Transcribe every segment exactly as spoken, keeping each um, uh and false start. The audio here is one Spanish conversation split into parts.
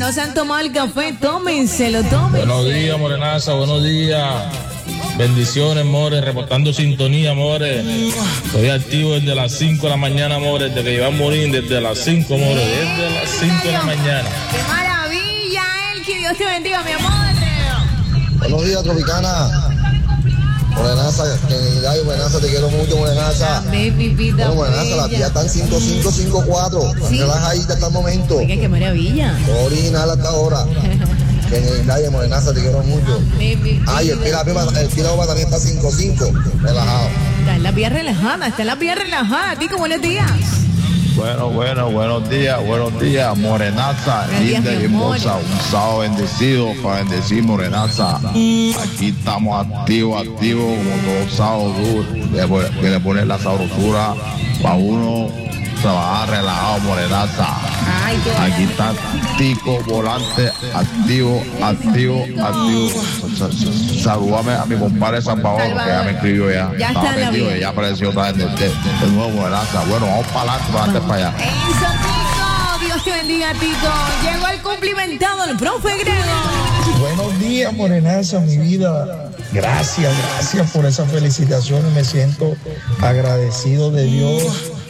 no se han tomado el café, tómenselo, tómenselo. Buenos días, morenaza, buenos días. Bendiciones, more, reportando sintonía, more. Estoy activo desde las cinco de la mañana, more, desde que iba a morir, desde las cinco, more, desde las cinco de la mañana. ¡Qué maravilla, Elki! Dios te bendiga, mi amor. Buenos días, Tropicana. Morenaza, que Morenaza, te quiero mucho, Morenaza. Bueno, Morenaza, la tía está en cinco cinco cinco cuatro. ¿Sí? Relajadita hasta el momento. Oiga, qué maravilla. Original hasta ahora. Que en el Daya, Morenaza, te quiero mucho. Ay, el Pila el Pila también está cinco cinco. Relajado. Está en la vía relajada, está en la vía relajada. Tico, buenos días. Bueno, bueno, buenos días, buenos días, Morenaza, linda y hermosa, un sábado bendecido para bendecir Morenaza. Aquí estamos activos, activos, como todos sábados duros, que le ponen la sabrosura para uno trabajar relajado, Morenaza. Ay, aquí está Tico, volante, activo, activo, activo. Saludame a mi compadre Salvador, que ya me escribió ya. Ya Estaba está metido, ya apareció otra vez de, de, de nuevo, Morenaza. Bueno, vamos para adelante, para adelante, para allá. Eso, Tico, Dios te bendiga, Tico. Llegó el cumplimentado, el profe Grego. Buenos días, Morenaza, mi vida. Gracias, gracias por esas felicitaciones. Me siento agradecido de Dios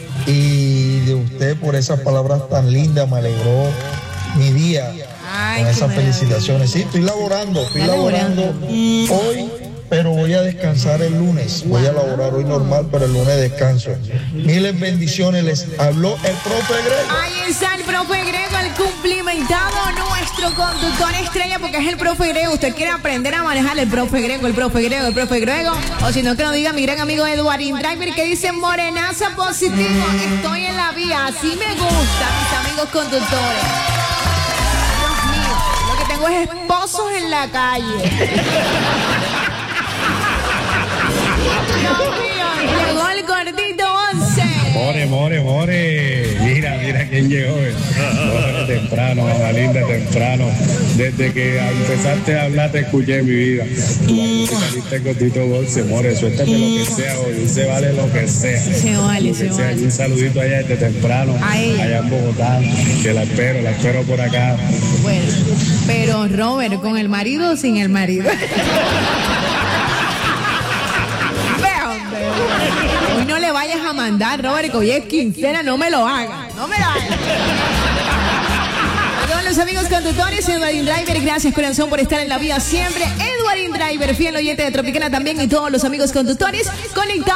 y de usted por esas palabras tan lindas. Me alegró mi día. Ay, con esas felicitaciones. Sí, estoy laborando, estoy laborando hoy, pero voy a descansar el lunes. Voy a laborar hoy normal, pero el lunes descanso. Miles bendiciones. Les habló el profe Grego. Ahí está el profe Grego, el cumplimentado, nuestro conductor estrella, porque es el profe Grego. Usted quiere aprender a manejar el profe Grego, el profe Grego, el profe Grego. O si no, que lo diga mi gran amigo Edwarin Driver, que dice: Morenaza positivo, estoy en la vía. Así me gusta, mis amigos conductores. Dios mío, lo que tengo es esposos en la calle. Dios mío, llegó el gordito once. More, more, more. Mira, mira quién llegó. More temprano, mamá linda, temprano. Desde que empezaste a hablar te escuché en mi vida. Tú saliste gordito once, more. Suéltate lo que sea hoy. Se vale lo que sea. Se vale, se sea. vale. Un saludito allá desde temprano. Ahí. Allá en Bogotá. Que la espero, la espero por acá. Bueno, pero Robert, ¿con el marido o sin el marido? Hoy no le vayas a mandar, Robert, que hoy es quincena, no me lo hagas, no me lo hagas. A todos los amigos conductores, Edwarin Driver, gracias corazón por estar en la vida siempre. Edwarin Driver, fiel oyente de Tropicana también, y todos los amigos conductores conectados.